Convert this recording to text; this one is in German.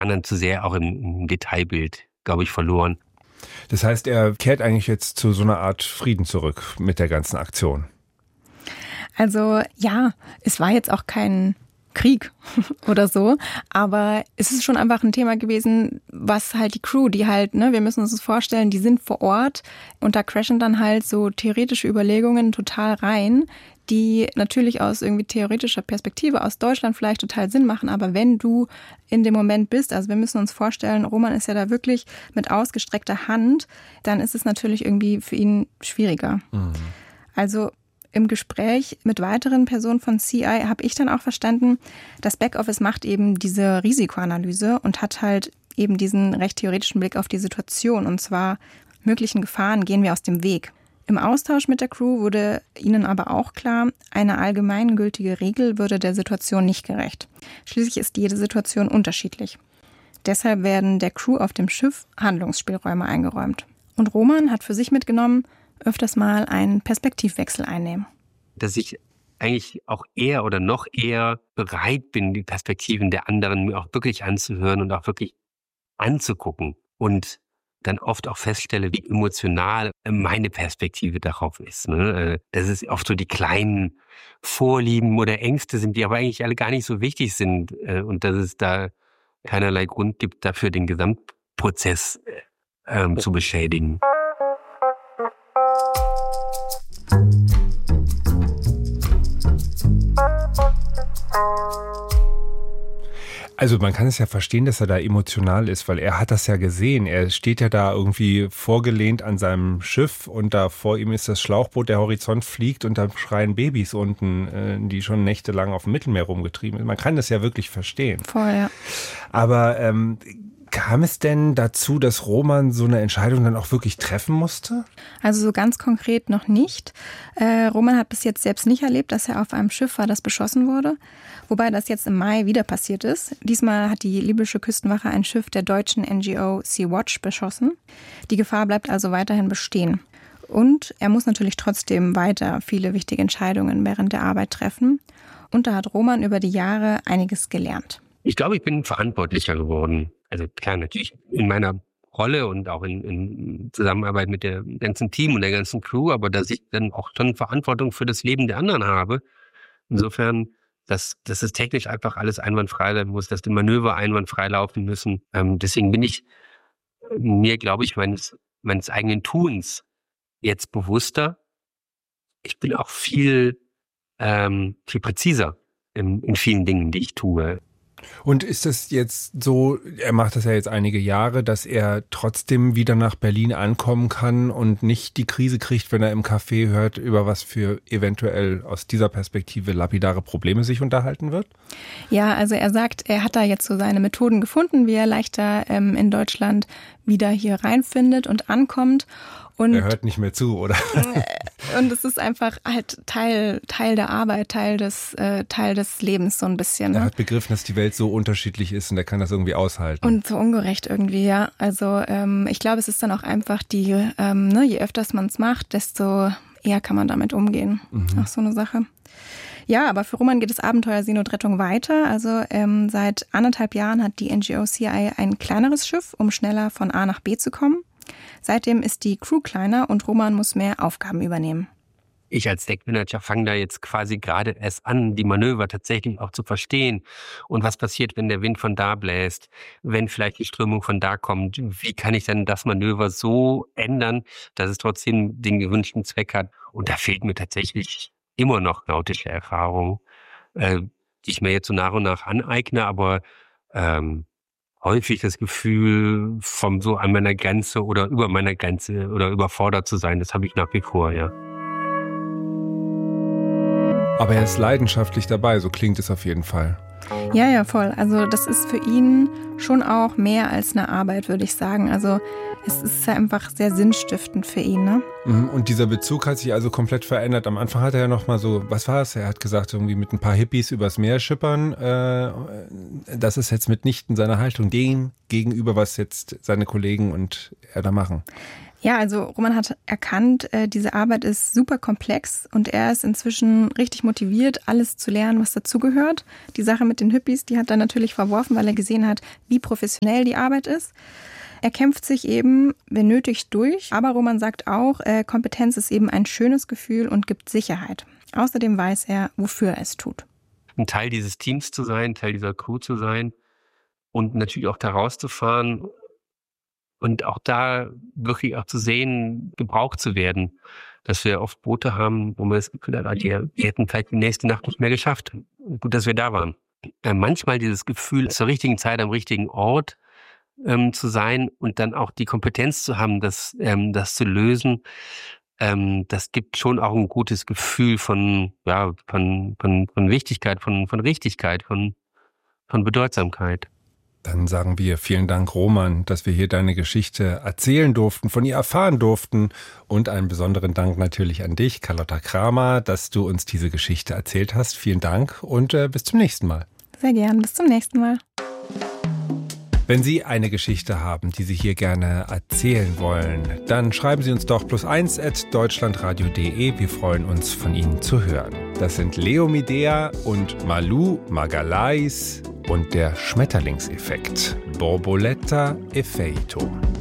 anderen zu sehr auch im Detailbild, glaube ich, verloren. Das heißt, er kehrt eigentlich jetzt zu so einer Art Frieden zurück mit der ganzen Aktion. Also ja, es war jetzt auch kein Krieg oder so, aber es ist schon einfach ein Thema gewesen, was halt die Crew, die halt, wir müssen uns das vorstellen, die sind vor Ort und da crashen dann halt so theoretische Überlegungen total rein, die natürlich aus irgendwie theoretischer Perspektive aus Deutschland vielleicht total Sinn machen, aber wenn du in dem Moment bist, also wir müssen uns vorstellen, Roman ist ja da wirklich mit ausgestreckter Hand, dann ist es natürlich irgendwie für ihn schwieriger. Mhm. Also im Gespräch mit weiteren Personen von CI habe ich dann auch verstanden, das Backoffice macht eben diese Risikoanalyse und hat halt eben diesen recht theoretischen Blick auf die Situation. Und zwar möglichen Gefahren gehen wir aus dem Weg. Im Austausch mit der Crew wurde ihnen aber auch klar, eine allgemeingültige Regel würde der Situation nicht gerecht. Schließlich ist jede Situation unterschiedlich. Deshalb werden der Crew auf dem Schiff Handlungsspielräume eingeräumt. Und Roman hat für sich mitgenommen, öfters mal einen Perspektivwechsel einnehmen. Dass ich eigentlich auch eher oder noch eher bereit bin, die Perspektiven der anderen mir auch wirklich anzuhören und auch wirklich anzugucken und dann oft auch feststelle, wie emotional meine Perspektive darauf ist. Dass es oft so die kleinen Vorlieben oder Ängste sind, die aber eigentlich alle gar nicht so wichtig sind und dass es da keinerlei Grund gibt, dafür den Gesamtprozess zu beschädigen. Also man kann es ja verstehen, dass er da emotional ist, weil er hat das ja gesehen. Er steht ja da irgendwie vorgelehnt an seinem Schiff und da vor ihm ist das Schlauchboot, der Horizont fliegt und da schreien Babys unten, die schon nächtelang auf dem Mittelmeer rumgetrieben sind. Man kann das ja wirklich verstehen. Voll, ja. Aber kam es denn dazu, dass Roman so eine Entscheidung dann auch wirklich treffen musste? Also so ganz konkret noch nicht. Roman hat bis jetzt selbst nicht erlebt, dass er auf einem Schiff war, das beschossen wurde. Wobei das jetzt im Mai wieder passiert ist. Diesmal hat die libysche Küstenwache ein Schiff der deutschen NGO Sea-Watch beschossen. Die Gefahr bleibt also weiterhin bestehen. Und er muss natürlich trotzdem weiter viele wichtige Entscheidungen während der Arbeit treffen. Und da hat Roman über die Jahre einiges gelernt. Ich glaube, ich bin verantwortlicher geworden. Also klar, natürlich in meiner Rolle und auch in Zusammenarbeit mit dem ganzen Team und der ganzen Crew, aber dass ich dann auch schon Verantwortung für das Leben der anderen habe. Insofern, dass es technisch einfach alles einwandfrei sein muss, dass die Manöver einwandfrei laufen müssen. Deswegen bin ich mir, glaube ich, meines eigenen Tuns jetzt bewusster. Ich bin auch viel präziser in vielen Dingen, die ich tue. Und ist das jetzt so, er macht das ja jetzt einige Jahre, dass er trotzdem wieder nach Berlin ankommen kann und nicht die Krise kriegt, wenn er im Café hört, über was für eventuell aus dieser Perspektive lapidare Probleme sich unterhalten wird? Ja, also er sagt, er hat da jetzt so seine Methoden gefunden, wie er leichter in Deutschland wieder hier reinfindet und ankommt. Und er hört nicht mehr zu, oder? Und es ist einfach halt Teil der Arbeit, Teil des Lebens so ein bisschen. Er hat begriffen, dass die Welt so unterschiedlich ist und er kann das irgendwie aushalten. Und so ungerecht irgendwie, ja. Also ich glaube, es ist dann auch einfach je öfters man es macht, desto eher kann man damit umgehen. Auch so eine Sache. Ja, aber für Roman geht das Abenteuer Seenotrettung weiter. Also seit 1,5 Jahren hat die NGO CI ein kleineres Schiff, um schneller von A nach B zu kommen. Seitdem ist die Crew kleiner und Roman muss mehr Aufgaben übernehmen. Ich als Deckmanager fange da jetzt quasi gerade erst an, die Manöver tatsächlich auch zu verstehen. Und was passiert, wenn der Wind von da bläst, wenn vielleicht die Strömung von da kommt? Wie kann ich dann das Manöver so ändern, dass es trotzdem den gewünschten Zweck hat? Und da fehlt mir tatsächlich immer noch nautische Erfahrung, die ich mir jetzt so nach und nach aneigne, aber häufig das Gefühl, vom so an meiner Grenze oder über meiner Grenze oder überfordert zu sein, das habe ich nach wie vor, ja. Aber er ist leidenschaftlich dabei, so klingt es auf jeden Fall. Ja, voll. Also das ist für ihn schon auch mehr als eine Arbeit, würde ich sagen. Also es ist ja einfach sehr sinnstiftend für ihn, ne? Und dieser Bezug hat sich also komplett verändert. Am Anfang hat er ja noch mal so, was war es? Er hat gesagt, irgendwie mit ein paar Hippies übers Meer schippern. Das ist jetzt mitnichten seine Haltung dem gegenüber, was jetzt seine Kollegen und er da machen. Ja, also Roman hat erkannt, diese Arbeit ist super komplex und er ist inzwischen richtig motiviert, alles zu lernen, was dazugehört. Die Sache mit den Hippies, die hat er natürlich verworfen, weil er gesehen hat, wie professionell die Arbeit ist. Er kämpft sich eben, wenn nötig, durch. Aber Roman sagt auch, Kompetenz ist eben ein schönes Gefühl und gibt Sicherheit. Außerdem weiß er, wofür er es tut. Ein Teil dieses Teams zu sein, Teil dieser Crew zu sein und natürlich auch da rauszufahren und auch da wirklich auch zu sehen, gebraucht zu werden. Dass wir oft Boote haben, wo man das Gefühl hat, die hätten vielleicht die nächste Nacht nicht mehr geschafft. Gut, dass wir da waren. Manchmal dieses Gefühl, zur richtigen Zeit am richtigen Ort zu sein und dann auch die Kompetenz zu haben, das zu lösen, das gibt schon auch ein gutes Gefühl von Wichtigkeit, von Richtigkeit, von Bedeutsamkeit. Dann sagen wir vielen Dank, Roman, dass wir hier deine Geschichte erzählen durften, von ihr erfahren durften. Und einen besonderen Dank natürlich an dich, Carlotta Kramer, dass du uns diese Geschichte erzählt hast. Vielen Dank und bis zum nächsten Mal. Sehr gern, bis zum nächsten Mal. Wenn Sie eine Geschichte haben, die Sie hier gerne erzählen wollen, dann schreiben Sie uns doch +1@deutschlandradio.de. Wir freuen uns, von Ihnen zu hören. Das sind Leo Midea und Malu Magalhães und der Schmetterlingseffekt. Borboleta Effeito.